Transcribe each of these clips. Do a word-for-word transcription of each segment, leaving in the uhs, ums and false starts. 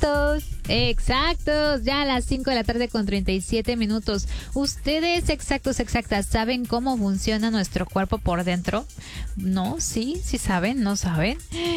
Exactos, exactos, ya a las cinco de la tarde con treinta y siete minutos. Ustedes, exactos, exactas, ¿saben cómo funciona nuestro cuerpo por dentro? No, sí, sí saben, no saben.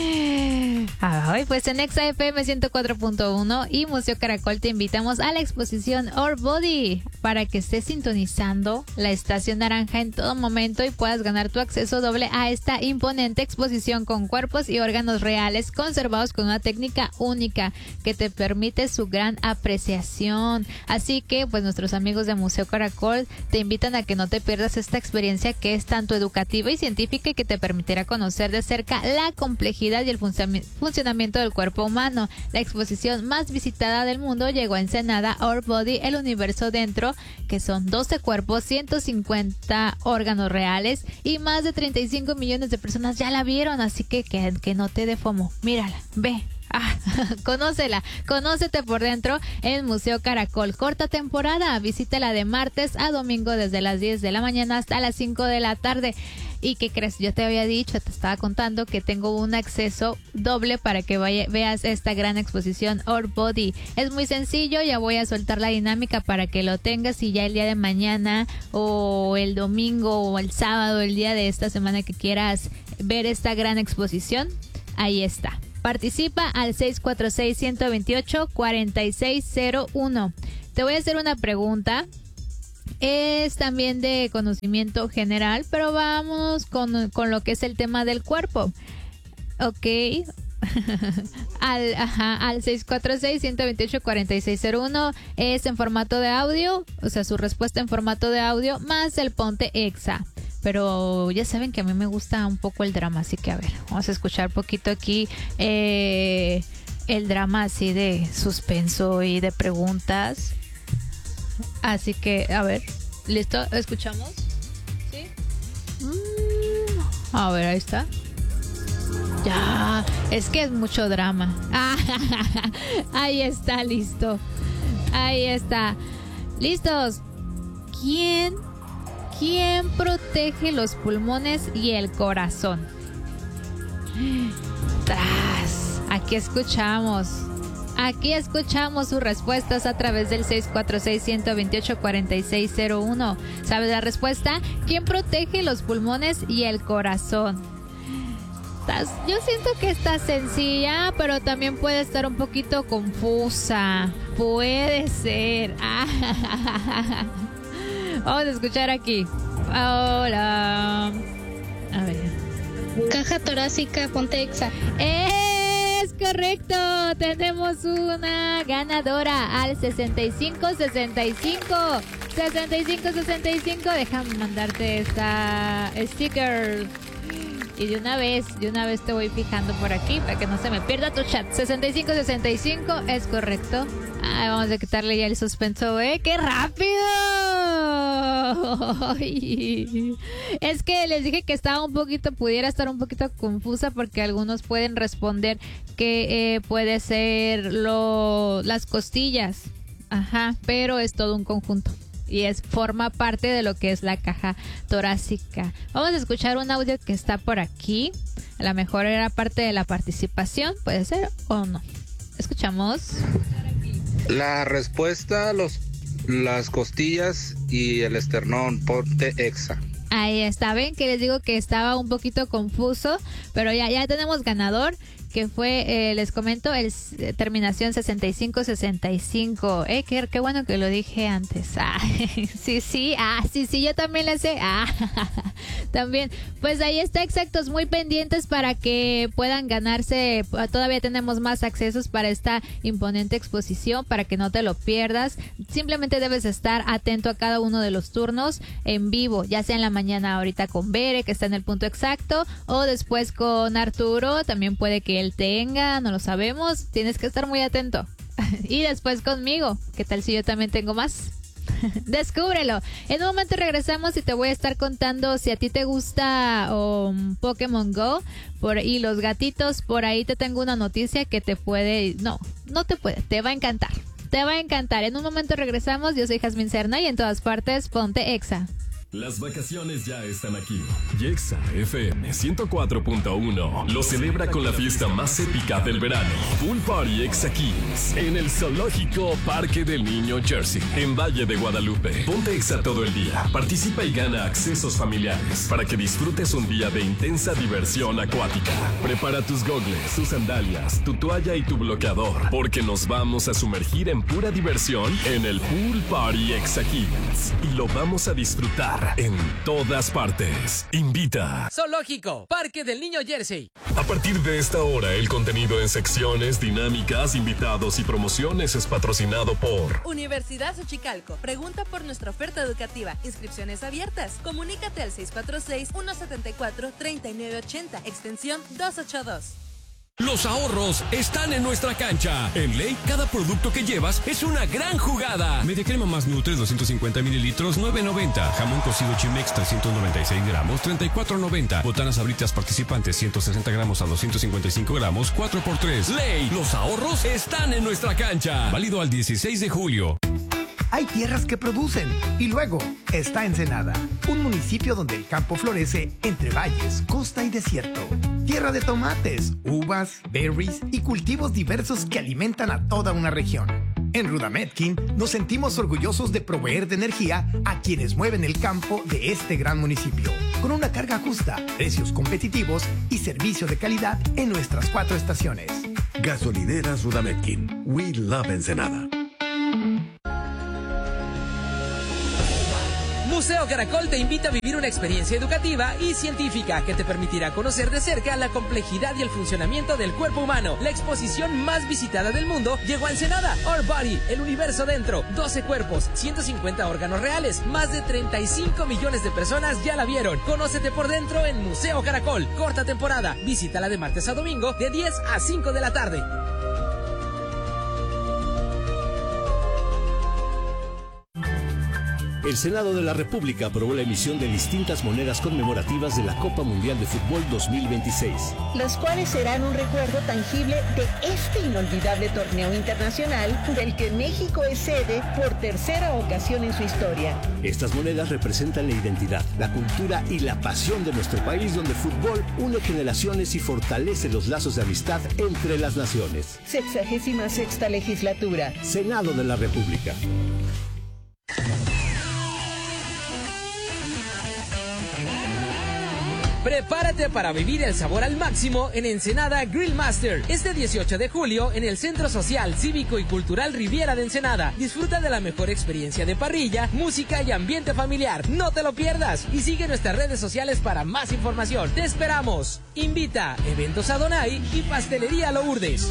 Ay, pues en Exa F M ciento cuatro punto uno y Museo Caracol te invitamos a la exposición Our Body para que estés sintonizando la estación naranja en todo momento y puedas ganar tu acceso doble a esta imponente exposición con cuerpos y órganos reales conservados con una técnica única que te permite su gran apreciación. Así que pues nuestros amigos de Museo Caracol te invitan a que no te pierdas esta experiencia que es tanto educativa y científica y que te permitirá conocer de cerca la complejidad y el funcionamiento del cuerpo humano. La exposición más visitada del mundo llegó a Ensenada, Our Body, el universo dentro, que son doce cuerpos, ciento cincuenta órganos reales y más de treinta y cinco millones de personas ya la vieron, así que que, que no te dé fomo, mírala, ve. Ah, conócela, conócete por dentro en Museo Caracol. Corta temporada, visítela de martes a domingo desde las diez de la mañana hasta las cinco de la tarde. ¿Y qué crees? Yo te había dicho, te estaba contando que tengo un acceso doble para que vaya, veas esta gran exposición Our Body. Es muy sencillo, ya voy a soltar la dinámica para que lo tengas y ya el día de mañana o el domingo o el sábado, el día de esta semana que quieras ver esta gran exposición, ahí está. Participa al seis cuatro seis, uno dos ocho, cuatro seis cero uno. Te voy a hacer una pregunta. Es también de conocimiento general, pero vamos con, con lo que es el tema del cuerpo. Ok. al, ajá, al seis cuatro seis, uno dos ocho, cuatro seis cero uno es en formato de audio, o sea, su respuesta en formato de audio más el ponte Exa. Pero ya saben que a mí me gusta un poco el drama, así que a ver, vamos a escuchar poquito aquí eh, el drama así de suspenso y de preguntas. Así que, a ver, ¿listo? ¿Escuchamos? ¿Sí? Mm, a ver, ahí está. Ya, es que es mucho drama. Ah, ahí está, listo. Ahí está. ¿Listos? ¿Quién? ¿Quién protege los pulmones y el corazón? Tras, aquí escuchamos. Aquí escuchamos sus respuestas a través del seis cuatro seis, uno dos ocho, cuatro seis cero uno. ¿Sabes la respuesta? ¿Quién protege los pulmones y el corazón? Yo siento que está sencilla, pero también puede estar un poquito confusa. Puede ser. Vamos a escuchar aquí. Hola. A ver. Caja torácica, ponte Exa. Es correcto. Tenemos una ganadora al sesenta y cinco sesenta y cinco. sesenta y cinco sesenta y cinco. Déjame mandarte esta sticker. Y de una vez, de una vez te voy fijando por aquí para que no se me pierda tu chat. sesenta y cinco sesenta y cinco es correcto. Ay, vamos a quitarle ya el suspenso, ¿eh? ¡Qué rápido! Ay. Es que les dije que estaba un poquito, pudiera estar un poquito confusa porque algunos pueden responder que eh, puede ser lo, las costillas. Ajá, pero es todo un conjunto. Y es forma parte de lo que es la caja torácica. Vamos a escuchar un audio que está por aquí. A lo mejor era parte de la participación, puede ser o no. Escuchamos. La respuesta, los, las costillas y el esternón, ponte Exa. Ahí está, ven que les digo que estaba un poquito confuso, pero ya, ya tenemos ganador, que fue, eh, les comento, el eh, terminación sesenta y cinco sesenta y cinco. Eh, qué, qué bueno que lo dije antes. Ah, sí, sí, ah, sí, sí, yo también la sé. Ah, también. Pues ahí está, exactos, muy pendientes para que puedan ganarse. Todavía tenemos más accesos para esta imponente exposición, para que no te lo pierdas. Simplemente debes estar atento a cada uno de los turnos en vivo, ya sea en la mañana ahorita con Bere, que está en el punto exacto, o después con Arturo, también puede que él tenga, no lo sabemos, tienes que estar muy atento. Y después conmigo, ¿qué tal si yo también tengo más? Descúbrelo. En un momento regresamos y te voy a estar contando si a ti te gusta um, Pokémon Go por, y los gatitos. Por ahí te tengo una noticia que te puede, no, no te puede, te va a encantar. Te va a encantar. En un momento regresamos. Yo soy Jazmín Serna y en todas partes ponte Exa. Las vacaciones ya están aquí. Y Exa F M ciento cuatro punto uno lo celebra con la fiesta más épica del verano. Pool Party Exa Kids en el Zoológico Parque del Niño Jersey, en Valle de Guadalupe. Ponte Exa todo el día. Participa y gana accesos familiares para que disfrutes un día de intensa diversión acuática. Prepara tus gogles, tus sandalias, tu toalla y tu bloqueador, porque nos vamos a sumergir en pura diversión en el Pool Party Exa Kids. Y lo vamos a disfrutar en todas partes. Invita. Zoológico, Parque del Niño Jersey. A partir de esta hora, el contenido en secciones, dinámicas, invitados y promociones es patrocinado por Universidad Xochicalco. Pregunta por nuestra oferta educativa. Inscripciones abiertas. Comunícate al seis cuatro seis, uno siete cuatro, tres nueve ocho cero, extensión doscientos ochenta y dos. Los ahorros están en nuestra cancha. En Ley, cada producto que llevas es una gran jugada. Media crema más Nutre, doscientos cincuenta mililitros, nueve noventa. Jamón cocido Chimex, trescientos noventa y seis gramos, treinta y cuatro noventa. Botanas Sabritas participantes, ciento sesenta gramos a doscientos cincuenta y cinco gramos, cuatro por tres. Ley, los ahorros están en nuestra cancha. Válido al dieciséis de julio. Hay tierras que producen y luego está Ensenada, un municipio donde el campo florece entre valles, costa y desierto. Tierra de tomates, uvas, berries y cultivos diversos que alimentan a toda una región. En Rudametkin nos sentimos orgullosos de proveer de energía a quienes mueven el campo de este gran municipio, con una carga justa, precios competitivos y servicio de calidad en nuestras cuatro estaciones. Gasolineras Rudametkin. We love Ensenada. Museo Caracol te invita a vivir una experiencia educativa y científica que te permitirá conocer de cerca la complejidad y el funcionamiento del cuerpo humano. La exposición más visitada del mundo llegó a Ensenada. Our Body, el universo dentro. doce cuerpos, ciento cincuenta órganos reales. Más de treinta y cinco millones de personas ya la vieron. Conócete por dentro en Museo Caracol. Corta temporada. Visítala de martes a domingo de diez a cinco de la tarde. El Senado de la República aprobó la emisión de distintas monedas conmemorativas de la Copa Mundial de Fútbol dos mil veintiséis. Las cuales serán un recuerdo tangible de este inolvidable torneo internacional del que México es sede por tercera ocasión en su historia. Estas monedas representan la identidad, la cultura y la pasión de nuestro país, donde el fútbol une generaciones y fortalece los lazos de amistad entre las naciones. Sexagésima sexta legislatura. Senado de la República. Prepárate para vivir el sabor al máximo en Ensenada Grill Master. Este dieciocho de julio en el Centro Social, Cívico y Cultural Riviera de Ensenada. Disfruta de la mejor experiencia de parrilla, música y ambiente familiar. No te lo pierdas. Y sigue nuestras redes sociales para más información. ¡Te esperamos! Invita Eventos Adonai y Pastelería Lourdes.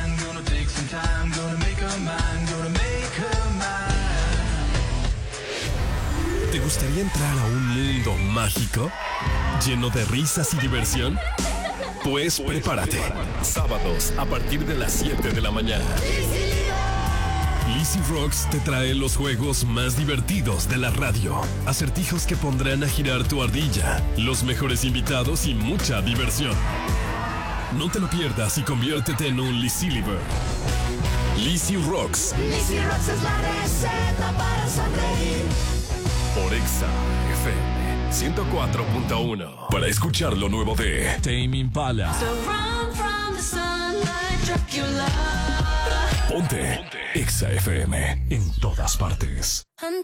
¿Te gustaría entrar a un mundo mágico? ¿Lleno de risas y diversión? Pues prepárate. Sábados a partir de las siete de la mañana. Lizzy Rocks te trae los juegos más divertidos de la radio. Acertijos que pondrán a girar tu ardilla. Los mejores invitados y mucha diversión. No te lo pierdas y conviértete en un Lizzy Liver. Lizzy Rocks. Lizzy Rocks es la receta para sonreír. Por Exa F M ciento cuatro punto uno. Para escuchar lo nuevo de Tame Impala. So run from the sunlight, Dracula. Ponte, Ponte. Exa F M en todas partes.